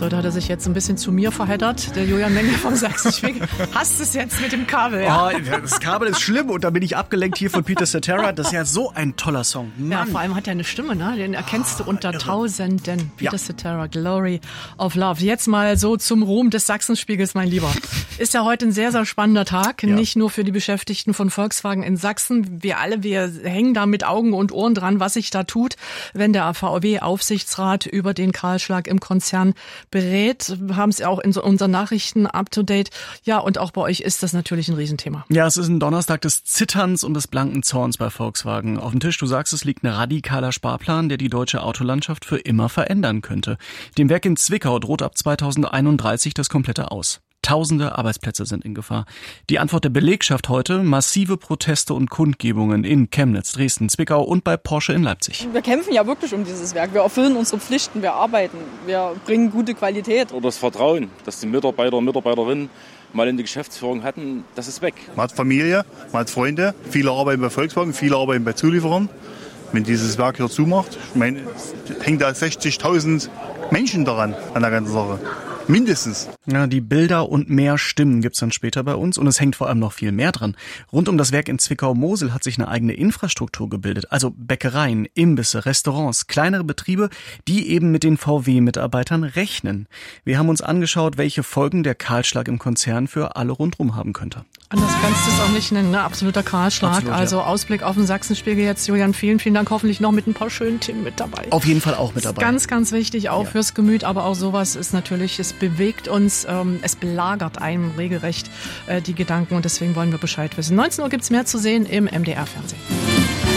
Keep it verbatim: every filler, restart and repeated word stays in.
So, da hat er sich jetzt ein bisschen zu mir verheddert, der Julian Menge vom Sachsenspiegel. Hast es jetzt mit dem Kabel, ja? Oh, das Kabel ist schlimm und da bin ich abgelenkt hier von Peter Cetera. Das ist ja so ein toller Song. Mann. Ja, vor allem hat er eine Stimme, ne? Den erkennst du unter Tausenden. Peter ja. Cetera, Glory of Love. Jetzt mal so zum Ruhm des Sachsenspiegels, mein Lieber. Ist ja heute ein sehr, sehr spannender Tag. Ja. Nicht nur für die Beschäftigten von Volkswagen in Sachsen. Wir alle, wir hängen da mit Augen und Ohren dran, was sich da tut, wenn der V W-Aufsichtsrat über den Kahlschlag im Konzern berät. Wir haben es ja auch in so unseren Nachrichten up-to-date. Ja, und auch bei euch ist das natürlich ein Riesenthema. Ja, es ist ein Donnerstag des Zitterns und des blanken Zorns bei Volkswagen. Auf dem Tisch, du sagst, es liegt ein radikaler Sparplan, der die deutsche Autolandschaft für immer verändern könnte. Dem Werk in Zwickau droht ab zweitausendeinunddreißig das komplette Aus. Tausende Arbeitsplätze sind in Gefahr. Die Antwort der Belegschaft heute: massive Proteste und Kundgebungen in Chemnitz, Dresden, Zwickau und bei Porsche in Leipzig. Wir kämpfen ja wirklich um dieses Werk. Wir erfüllen unsere Pflichten, wir arbeiten, wir bringen gute Qualität. Oder das Vertrauen, das die Mitarbeiter und Mitarbeiterinnen mal in die Geschäftsführung hatten, das ist weg. Man hat Familie, man hat Freunde, viele arbeiten bei Volkswagen, viele arbeiten bei Zulieferern. Wenn dieses Werk hier zumacht, ich meine, hängt da sechzigtausend Menschen daran, an der ganzen Sache. Mindestens. Ja, die Bilder und mehr Stimmen gibt's dann später bei uns und es hängt vor allem noch viel mehr dran. Rund um das Werk in Zwickau-Mosel hat sich eine eigene Infrastruktur gebildet, also Bäckereien, Imbisse, Restaurants, kleinere Betriebe, die eben mit den V W-Mitarbeitern rechnen. Wir haben uns angeschaut, welche Folgen der Kahlschlag im Konzern für alle rundherum haben könnte. Anders kannst du es auch nicht nennen, ne? Absoluter Kahlschlag. Absolut, also ja. Ausblick auf den Sachsenspiegel jetzt, Julian, vielen, vielen Dank. Hoffentlich noch mit ein paar schönen Themen mit dabei. Auf jeden Fall auch mit dabei. Ganz, ganz wichtig, auch ja. fürs Gemüt, aber auch sowas ist natürlich, es bewegt uns, ähm, es belagert einem regelrecht äh, die Gedanken und deswegen wollen wir Bescheid wissen. neunzehn Uhr gibt's mehr zu sehen im M D R-Fernsehen.